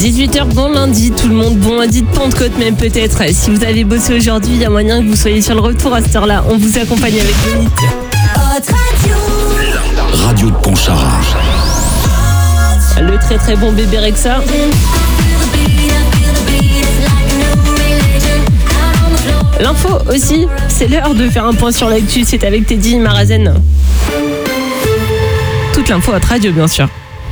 18h, bon lundi, tout le monde, bon lundi de Pentecôte même peut-être. Si vous avez bossé aujourd'hui, il y a moyen que vous soyez sur le retour à cette heure-là. On vous accompagne avec Monique. Radio de Pontcharra. Le très très bon bébé Rexha. L'info aussi, c'est l'heure de faire un point sur l'actu, c'est avec Teddy Marazen. Toute l'info à radio bien sûr.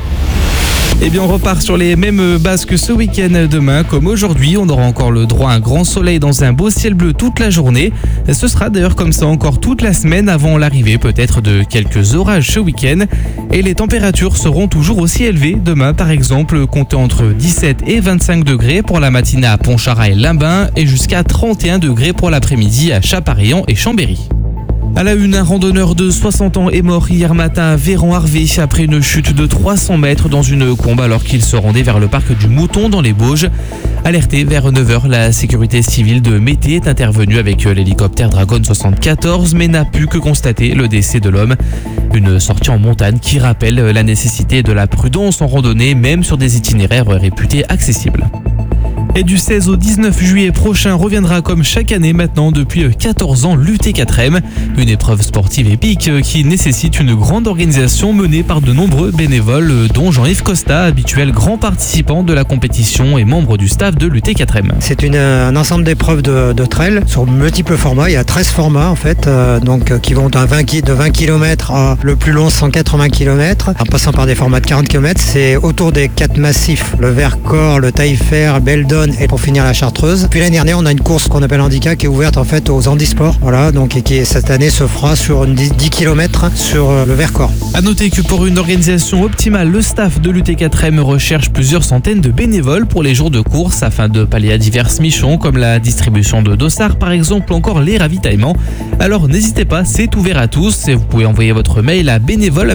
Eh bien, on repart sur les mêmes bases que ce week-end. Demain, comme aujourd'hui, on aura encore le droit à un grand soleil dans un beau ciel bleu toute la journée. Ce sera d'ailleurs comme ça encore toute la semaine avant l'arrivée peut-être de quelques orages ce week-end. Et les températures seront toujours aussi élevées. Demain, par exemple, comptez entre 17 et 25 degrés pour la matinée à Pontcharra et Limbin et jusqu'à 31 degrés pour l'après-midi à Chaparillan et Chambéry. À la une, un randonneur de 60 ans est mort hier matin à Véran-Harvé après une chute de 300 mètres dans une combe alors qu'il se rendait vers le parc du Mouton dans les Bauges. Alerté vers 9h, la sécurité civile de Mété est intervenue avec l'hélicoptère Dragon 74 mais n'a pu que constater le décès de l'homme. Une sortie en montagne qui rappelle la nécessité de la prudence en randonnée même sur des itinéraires réputés accessibles. Et du 16 au 19 juillet prochain reviendra comme chaque année maintenant depuis 14 ans l'UT4M, une épreuve sportive épique qui nécessite une grande organisation menée par de nombreux bénévoles dont Jean-Yves Costa, habituel grand participant de la compétition et membre du staff de l'UT4M. C'est un ensemble d'épreuves de trail sur multiples formats, il y a 13 formats en fait, qui vont de 20 km à le plus long 180 km, en passant par des formats de 40 km, c'est autour des 4 massifs, le Vercors, le Taillefer, Beldon et pour finir la Chartreuse. Puis l'année dernière, on a une course qu'on appelle Handicap qui est ouverte en fait aux handisports. Voilà, donc et qui cette année se fera sur 10 km sur le Vercors. À noter que pour une organisation optimale, le staff de l'UT4M recherche plusieurs centaines de bénévoles pour les jours de course afin de pallier à diverses missions comme la distribution de dossards par exemple ou encore les ravitaillements. Alors n'hésitez pas, c'est ouvert à tous et vous pouvez envoyer votre mail à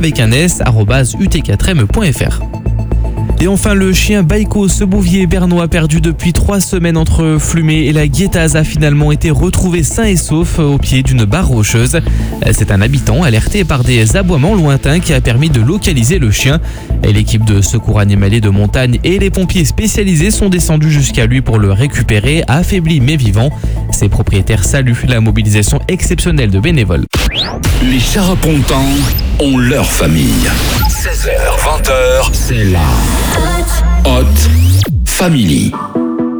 bénévole@ut4m.fr. Et enfin, le chien Baiko, ce bouvier bernois perdu depuis 3 semaines entre Flumé et la Guétaz, a finalement été retrouvé sain et sauf au pied d'une barre rocheuse. C'est un habitant alerté par des aboiements lointains qui a permis de localiser le chien. Et l'équipe de secours animalier de montagne et les pompiers spécialisés sont descendus jusqu'à lui pour le récupérer, affaibli mais vivant. Ses propriétaires saluent la mobilisation exceptionnelle de bénévoles. Les Charapontans ont leur famille. 16h, 20h, c'est la Hot Family.